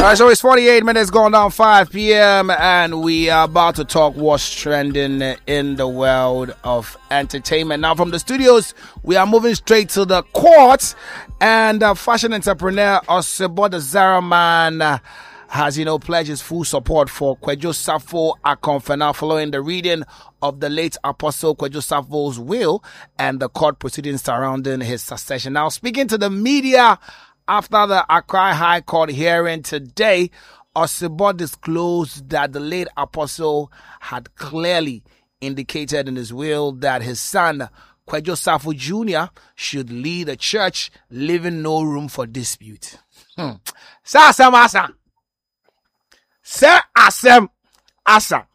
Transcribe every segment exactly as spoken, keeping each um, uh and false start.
Alright, so it's forty-eight minutes going down five p.m. and we are about to talk what's trending in the world of entertainment. Now from the studios, we are moving straight to the courts, and uh, fashion entrepreneur Osebo the Zara man uh, has, you know, pledged his full support for Kwadwo Safo Akomfena following the reading of the late Apostle Kwadwo Safo's will and the court proceedings surrounding his succession. Now, speaking to the media after the Accra High Court hearing today, Osebo disclosed that the late Apostle had clearly indicated in his will that his son, Kwadwo Safo Junior, should lead the church, leaving no room for dispute. Hmm. Sir, Sir, Asa. Sir, Asem, Asa.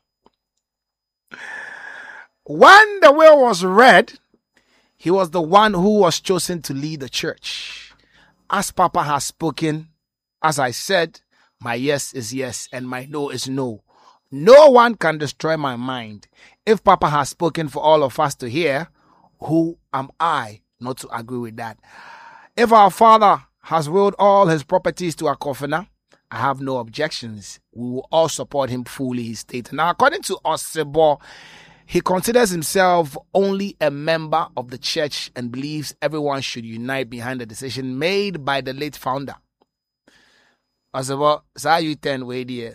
When the will was read, he was the one who was chosen to lead the church. As Papa has spoken, as I said, my yes is yes and my no is no. No one can destroy my mind. If Papa has spoken for all of us to hear, who am I not to agree with that? If our father has willed all his properties to Akomfena, I have no objections. We will all support him fully, he stated. Now, according to Osebo, he considers himself only a member of the church and believes everyone should unite behind the decision made by the late founder. Osebo, so you ten way there.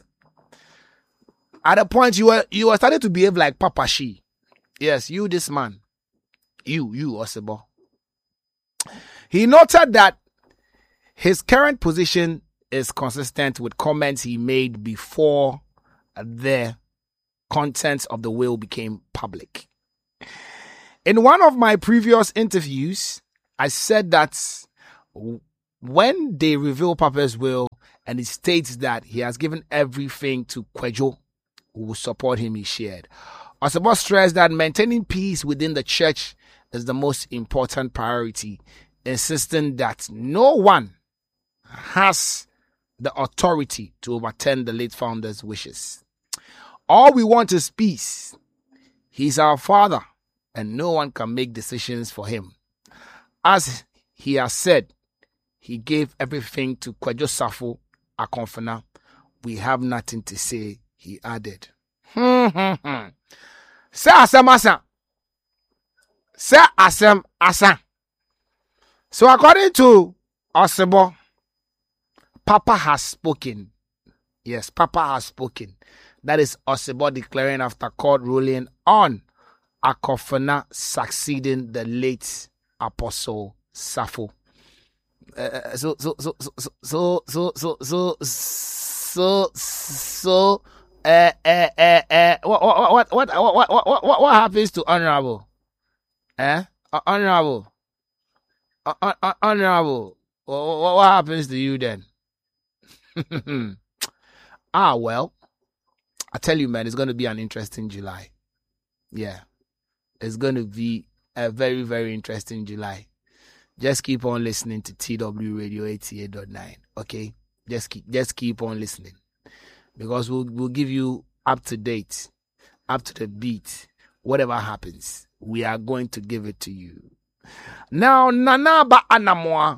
At a point, you were you were starting to behave like Papa Shi. Yes, you, this man. You, you, Osebo. He noted that his current position is consistent with comments he made before the contents of the will became public. In one of my previous interviews, I said that when they reveal Papa's will and it states that he has given everything to Kwadwo, who will support him, he shared. Osebo stressed that maintaining peace within the church is the most important priority, insisting that no one has the authority to overturn the late founder's wishes. All we want is peace. He's our father, and no one can make decisions for him. As he has said, he gave everything to Kwadwo Safo Akomfena. We have nothing to say, he added. Hmm, hmm, hmm. Say asem asa. Say asem asa. So according to Osebo, Papa has spoken. Yes, Papa has spoken. That is Osebo declaring after court ruling on Akomfena succeeding the late Apostle Safo. Uh, so, so, so, so, so, so, so, so, so, so, uh, uh, uh, uh, what, what, what, what, what, what, what, what happens to Honorable? Eh? Honorable? Honorable? What, what happens to you then? Ah, well, I tell you, man, it's going to be an interesting July. Yeah, it's going to be a very, very interesting July. Just keep on listening to T W Radio eighty-eight point nine. Okay, just keep, just keep on listening, because we'll we'll give you up to date, up to the beat. Whatever happens, we are going to give it to you. Now, Nana Ba Anamoah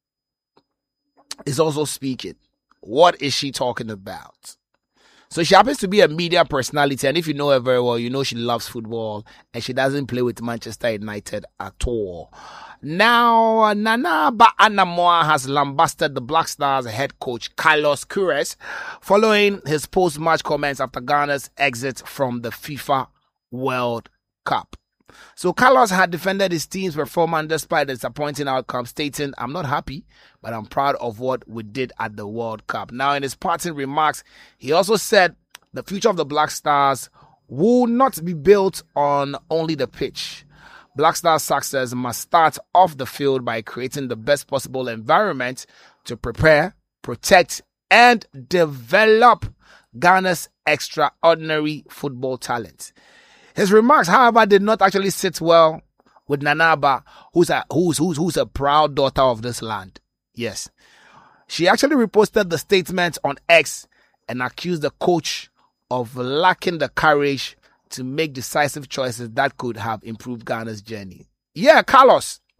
is also speaking. What is she talking about? So she happens to be a media personality, and if you know her very well, you know she loves football, and she doesn't play with Manchester United at all. Now, Nana Ba Anamoah has lambasted the Black Stars head coach Carlos Queiroz following his post-match comments after Ghana's exit from the FIFA World Cup. So Carlos had defended his team's performance despite the disappointing outcome, stating, "I'm not happy, but I'm proud of what we did at the World Cup." Now, in his parting remarks, he also said the future of the Black Stars will not be built on only the pitch. Black Stars' success must start off the field by creating the best possible environment to prepare, protect, and develop Ghana's extraordinary football talent. His remarks, however, did not actually sit well with Nana Ba, who's a, who's, who's, who's a proud daughter of this land. Yes. She actually reposted the statement on X and accused the coach of lacking the courage to make decisive choices that could have improved Ghana's journey. Yeah, Carlos,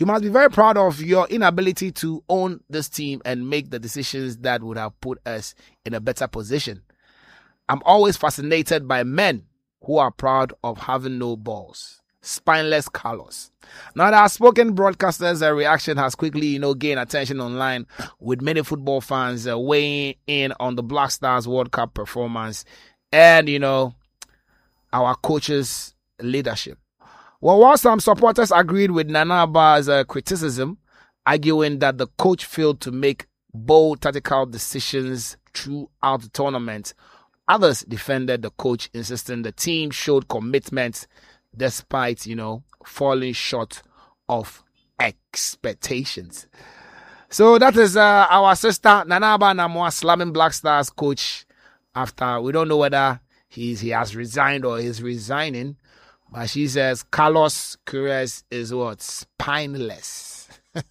You must be very proud of your inability to own this team and make the decisions that would have put us in a better position. I'm always fascinated by men who are proud of having no balls. Spineless Carlos. Now, the outspoken broadcaster's uh, reaction has quickly, you know, gained attention online, with many football fans uh, weighing in on the Black Stars World Cup performance and, you know, our coach's leadership. Well, while some supporters agreed with Nana Aba's uh, criticism, arguing that the coach failed to make bold tactical decisions throughout the tournament, others defended the coach, insisting the team showed commitment despite, you know, falling short of expectations. So that is uh, our sister Nana Aba Namwa slamming Black Stars coach after, we don't know whether he's he has resigned or he's resigning, but she says Carlos Queiroz is what? Spineless.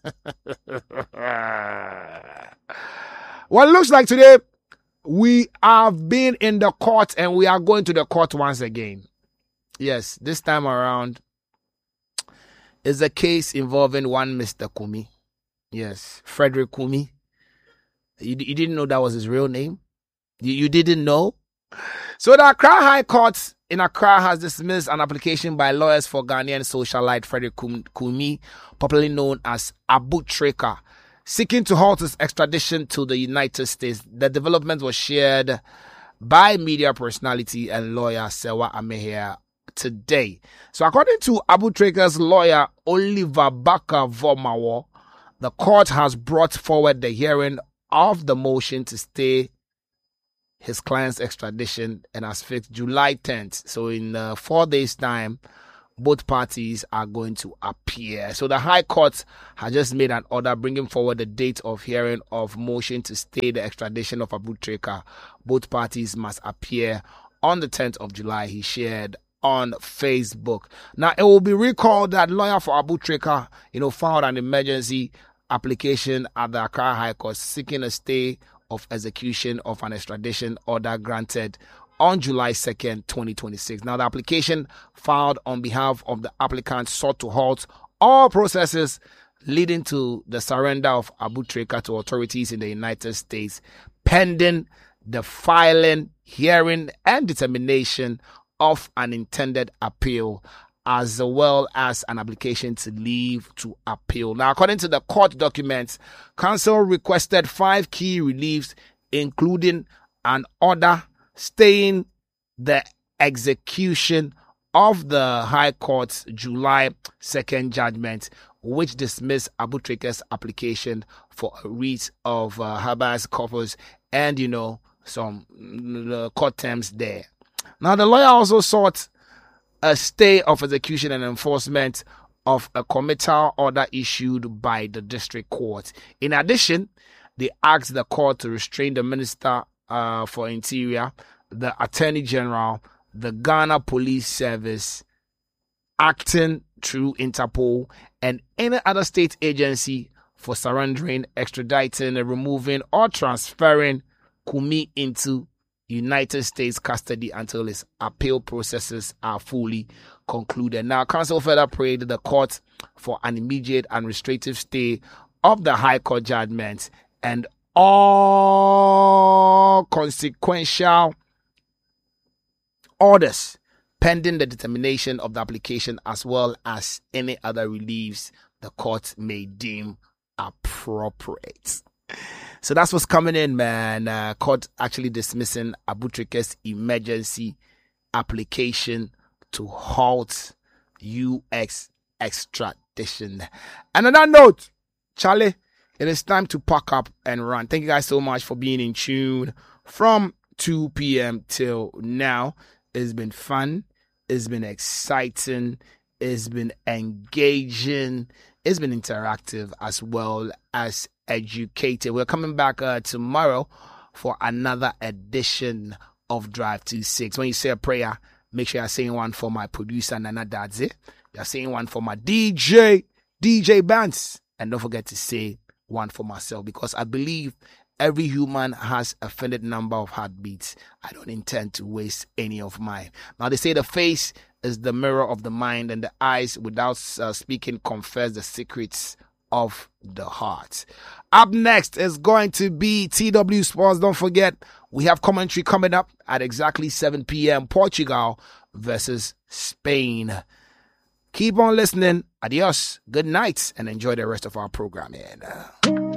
Well, it looks like today we have been in the court and we are going to the court once again. Yes, this time around is a case involving one Mister Kumi. Yes, Frederick Kumi. You, you didn't know that was his real name? You, you didn't know? So the Accra High Court in Accra has dismissed an application by lawyers for Ghanaian socialite Frederick Kumi, popularly known as Abu Treka, seeking to halt his extradition to the United States. The development was shared by media personality and lawyer Sewa Amehia today. So according to Abu Treka's lawyer Oliver Baka Vomawo, the court has brought forward the hearing of the motion to stay his client's extradition and has fixed July tenth. So in uh, four days' time, both parties are going to appear. So the High Court has just made an order bringing forward the date of hearing of motion to stay the extradition of Abu Treka. Both parties must appear on the tenth of July, he shared on Facebook. Now, it will be recalled that lawyer for Abu Treka, you know, filed an emergency application at the Accra High Court seeking a stay of execution of an extradition order granted on July second, twenty twenty-six. Now, the application filed on behalf of the applicant sought to halt all processes leading to the surrender of Abu Treka to authorities in the United States, pending the filing, hearing, and determination of an intended appeal, as well as an application to leave to appeal. Now, according to the court documents, counsel requested five key reliefs, including an order staying the execution of the High Court's July second judgment, which dismissed Abu Treka's application for a writ of uh, habeas corpus and, you know, some uh, court terms there. Now, the lawyer also sought a stay of execution and enforcement of a committal order issued by the district court. In addition, they asked the court to restrain the Minister uh, for Interior, the Attorney General, the Ghana Police Service, acting through Interpol, and any other state agency for surrendering, extraditing, removing, or transferring Kumi into United States custody until his appeal processes are fully concluded. Now, counsel further prayed the court for an immediate and restrictive stay of the High Court judgment and all consequential orders pending the determination of the application, as well as any other reliefs the court may deem appropriate. So that's what's coming in, man. Uh, court actually dismissing Abu Treka's emergency application to halt U S extradition. And on that note, Charlie, it is time to pack up and run. Thank you guys so much for being in tune from two p.m. till now. It's been fun. It's been exciting. It's been engaging. It's been interactive as well as educated. We're coming back uh, tomorrow for another edition of Drive two six. When you say a prayer, make sure you're saying one for my producer, Nana Dadze. You're saying one for my D J, D J Bance. And don't forget to say one for myself, because I believe every human has a finite number of heartbeats. I don't intend to waste any of mine. Now, they say the face is the mirror of the mind, and the eyes, without uh, speaking, confess the secrets of the heart. Up next is going to be T W Sports. Don't forget, we have commentary coming up at exactly seven p.m. Portugal versus Spain. Keep on listening. Adios. Good night, and enjoy the rest of our program. And, uh...